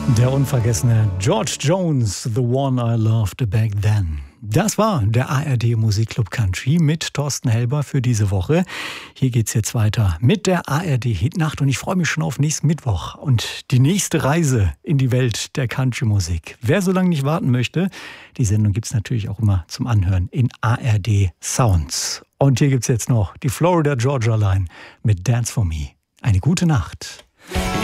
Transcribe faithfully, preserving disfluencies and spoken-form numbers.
Der unvergessene George Jones, The One I Loved Back Then. Das war der A R D Musikclub Country mit Thorsten Helber für diese Woche. Hier geht's jetzt weiter mit der A R D Hitnacht und ich freue mich schon auf nächsten Mittwoch und die nächste Reise in die Welt der Country-Musik. Wer so lange nicht warten möchte, die Sendung gibt's natürlich auch immer zum Anhören in A R D Sounds. Und hier gibt's jetzt noch die Florida Georgia Line mit Dance for Me. Eine gute Nacht.